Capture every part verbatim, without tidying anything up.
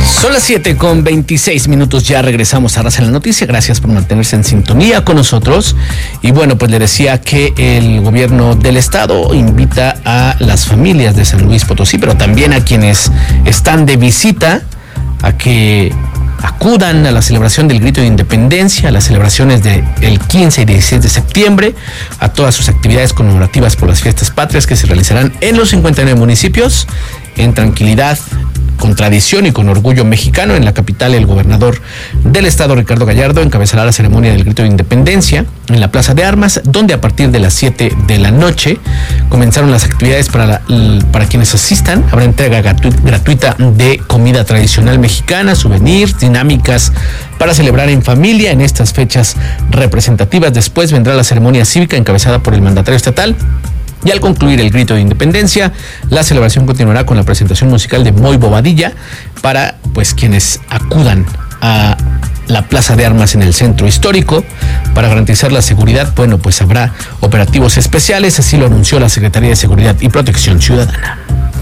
Son las siete con veintiséis minutos, ya regresamos a Raza en la Noticia. Gracias por mantenerse en sintonía con nosotros. Y bueno, pues le decía que el gobierno del estado invita a las familias de San Luis Potosí, pero también a quienes están de visita, a que acudan a la celebración del Grito de Independencia, a las celebraciones del quince y dieciséis de septiembre, a todas sus actividades conmemorativas por las fiestas patrias que se realizarán en los cincuenta y nueve municipios, en tranquilidad, con tradición y con orgullo mexicano. En la capital, el gobernador del estado, Ricardo Gallardo, encabezará la ceremonia del Grito de Independencia en la Plaza de Armas, donde a partir de las siete de la noche comenzaron las actividades para, la, para quienes asistan. Habrá entrega gratu- gratuita de comida tradicional mexicana, souvenirs, dinámicas para celebrar en familia en estas fechas representativas. Después vendrá la ceremonia cívica encabezada por el mandatario estatal. Y al concluir el Grito de Independencia, la celebración continuará con la presentación musical de Moy Bobadilla para pues quienes acudan a la Plaza de Armas en el centro histórico. Para garantizar la seguridad, bueno, pues habrá operativos especiales, así lo anunció la Secretaría de Seguridad y Protección Ciudadana.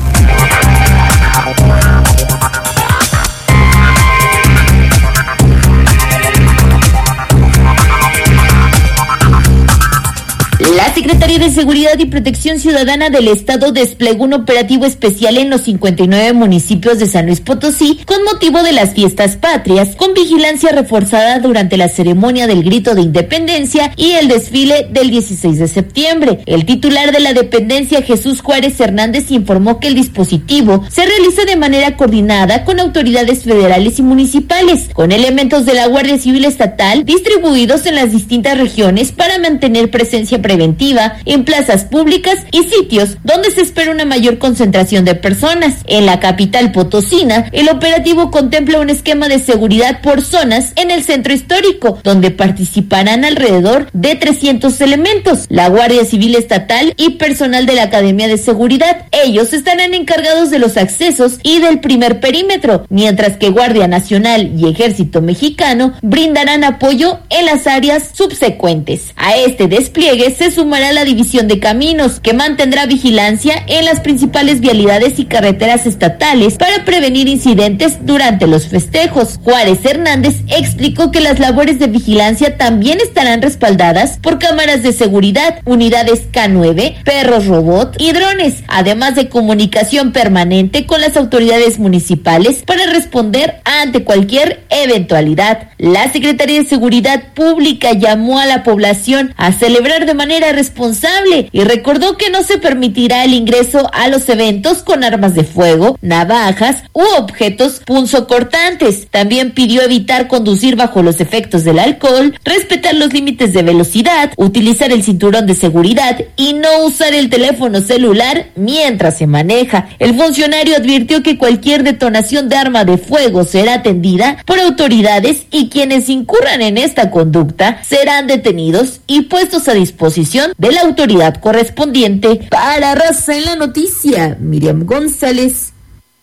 La Secretaría de Seguridad y Protección Ciudadana del Estado desplegó un operativo especial en los cincuenta y nueve municipios de San Luis Potosí con motivo de las fiestas patrias, con vigilancia reforzada durante la ceremonia del Grito de Independencia y el desfile del dieciséis de septiembre. El titular de la dependencia, Jesús Juárez Hernández, informó que el dispositivo se realiza de manera coordinada con autoridades federales y municipales, con elementos de la Guardia Civil Estatal distribuidos en las distintas regiones para mantener presencia preventiva en plazas públicas y sitios donde se espera una mayor concentración de personas. En la capital potosina, el operativo contempla un esquema de seguridad por zonas en el centro histórico, donde participarán alrededor de trescientos elementos, la Guardia Civil Estatal y personal de la Academia de Seguridad. Ellos estarán encargados de los accesos y del primer perímetro, mientras que Guardia Nacional y Ejército Mexicano brindarán apoyo en las áreas subsecuentes. A este despliegue se sumará la División de Caminos, que mantendrá vigilancia en las principales vialidades y carreteras estatales para prevenir incidentes durante los festejos. Juárez Hernández explicó que las labores de vigilancia también estarán respaldadas por cámaras de seguridad, unidades K nueve, perros robot y drones, además de comunicación permanente con las autoridades municipales para responder ante cualquier eventualidad. La Secretaría de Seguridad Pública llamó a la población a celebrar de manera responsable y recordó que no se permitirá el ingreso a los eventos con armas de fuego, navajas u objetos punzocortantes. También pidió evitar conducir bajo los efectos del alcohol, respetar los límites de velocidad, utilizar el cinturón de seguridad y no usar el teléfono celular mientras se maneja. El funcionario advirtió que cualquier detonación de arma de fuego será atendida por autoridades y quienes incurran en esta conducta serán detenidos y puestos a disposición de la autoridad correspondiente. Para Raza en la Noticia, Miriam González.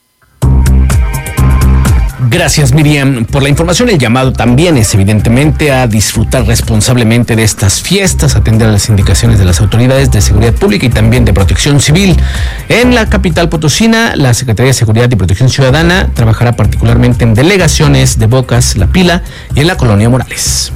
Gracias, Miriam, por la información. El llamado también es evidentemente a disfrutar responsablemente de estas fiestas, atender a las indicaciones de las autoridades de seguridad pública y también de protección civil. En la capital potosina, la Secretaría de Seguridad y Protección Ciudadana trabajará particularmente en delegaciones de Bocas, La Pila y en la Colonia Morales.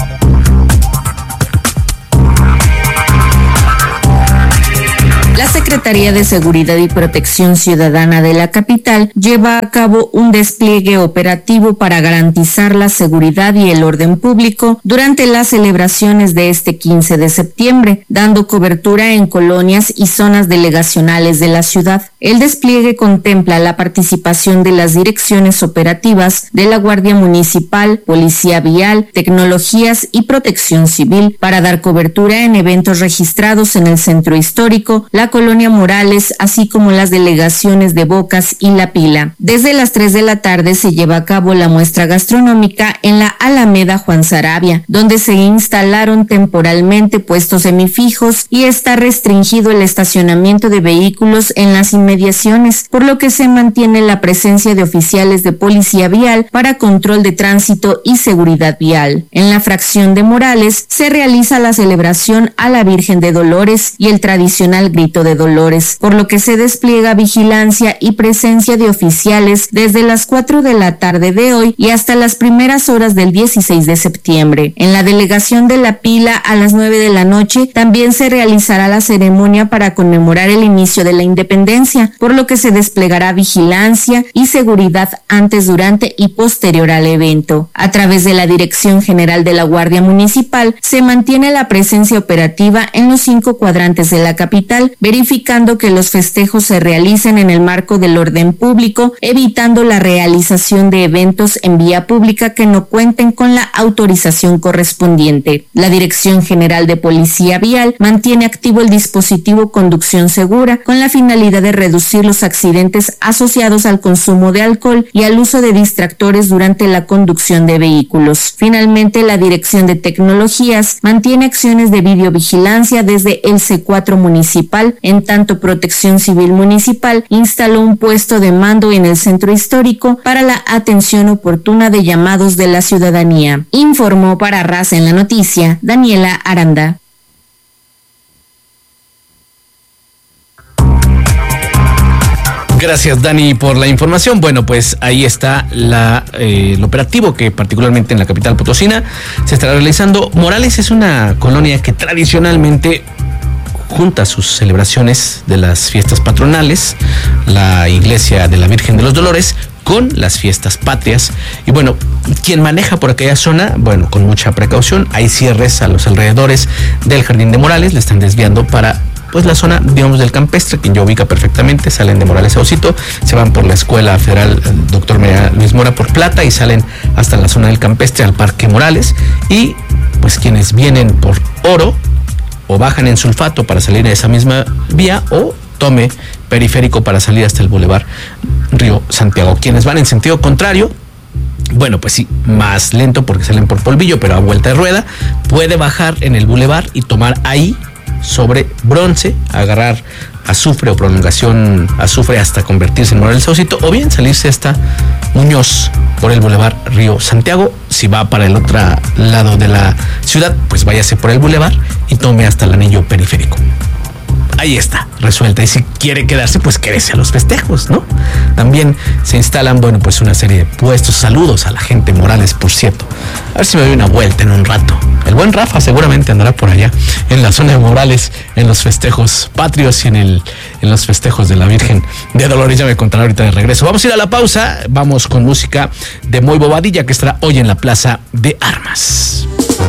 La Secretaría de Seguridad y Protección Ciudadana de la capital lleva a cabo un despliegue operativo para garantizar la seguridad y el orden público durante las celebraciones de este quince de septiembre, dando cobertura en colonias y zonas delegacionales de la ciudad. El despliegue contempla la participación de las direcciones operativas de la Guardia Municipal, Policía Vial, Tecnologías y Protección Civil para dar cobertura en eventos registrados en el centro histórico, la Colonia Morales, así como las delegaciones de Bocas y La Pila. Desde las tres de la tarde se lleva a cabo la muestra gastronómica en la Alameda Juan Sarabia, donde se instalaron temporalmente puestos semifijos y está restringido el estacionamiento de vehículos en las inmediaciones, por lo que se mantiene la presencia de oficiales de policía vial para control de tránsito y seguridad vial. En la fracción de Morales se realiza la celebración a la Virgen de Dolores y el tradicional Grito de Dolores, por lo que se despliega vigilancia y presencia de oficiales desde las cuatro de la tarde de hoy y hasta las primeras horas del dieciséis de septiembre. En la delegación de La Pila, a las nueve de la noche, también se realizará la ceremonia para conmemorar el inicio de la independencia, por lo que se desplegará vigilancia y seguridad antes, durante y posterior al evento. A través de la Dirección General de la Guardia Municipal, se mantiene la presencia operativa en los cinco cuadrantes de la capital, verificando que los festejos se realicen en el marco del orden público, evitando la realización de eventos en vía pública que no cuenten con la autorización correspondiente. La Dirección General de Policía Vial mantiene activo el dispositivo Conducción Segura con la finalidad de reducir los accidentes asociados al consumo de alcohol y al uso de distractores durante la conducción de vehículos. Finalmente, la Dirección de Tecnologías mantiene acciones de videovigilancia desde el C cuatro municipal, en tanto Protección Civil Municipal instaló un puesto de mando en el centro histórico para la atención oportuna de llamados de la ciudadanía. Informó para Raza en la Noticia, Daniela Aranda. Gracias, Dani, por la información. Bueno, pues ahí está la, eh, el operativo que particularmente en la capital potosina se estará realizando. Morales es una colonia que tradicionalmente junta sus celebraciones de las fiestas patronales, la iglesia de la Virgen de los Dolores, con las fiestas patrias. Y bueno, quien maneja por aquella zona, bueno, con mucha precaución, hay cierres a los alrededores del Jardín de Morales, le están desviando para pues la zona, digamos, del campestre, quien ya ubica perfectamente. Salen de Morales a Osito, se van por la Escuela Federal Doctor Luis Mora por Plata y salen hasta la zona del campestre al Parque Morales. Y pues quienes vienen por Oro o bajan en Sulfato para salir a esa misma vía, o tome periférico para salir hasta el Boulevard Río Santiago. Quienes van en sentido contrario, bueno, pues sí, más lento porque salen por Polvillo, pero a vuelta de rueda, puede bajar en el Boulevard y tomar ahí sobre Bronce, agarrar azufre o prolongación azufre hasta convertirse en Morales Saucito, o bien salirse hasta Muñoz por el Boulevard Río Santiago. Si va para el otro lado de la ciudad, pues váyase por el Boulevard y tome hasta el anillo periférico. Ahí está, resuelta. Y si quiere quedarse, pues quédese a los festejos, ¿no? También se instalan, bueno, pues una serie de puestos. Saludos a la gente Morales, por cierto. A ver si me doy una vuelta en un rato. El buen Rafa seguramente andará por allá, en la zona de Morales, en los festejos patrios y en, el, en los festejos de la Virgen de Dolores. Ya me contará ahorita de regreso. Vamos a ir a la pausa. Vamos con música de Moy Bobadilla, que estará hoy en la Plaza de Armas.